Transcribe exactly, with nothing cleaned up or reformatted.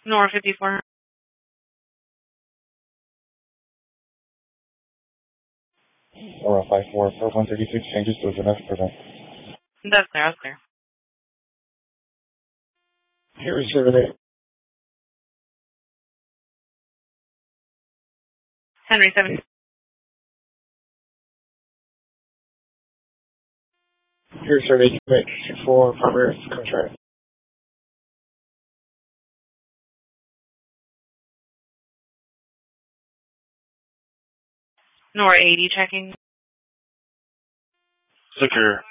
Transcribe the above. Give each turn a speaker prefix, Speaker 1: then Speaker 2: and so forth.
Speaker 1: Nora fifty-four.
Speaker 2: Nora five four four one thirty six changes to enough prevent.
Speaker 1: That's clear, that's clear.
Speaker 2: Here is seven.
Speaker 1: Henry seven.
Speaker 2: Here's survey commit for primary contract.
Speaker 1: Nora eighty checking.
Speaker 3: Secure.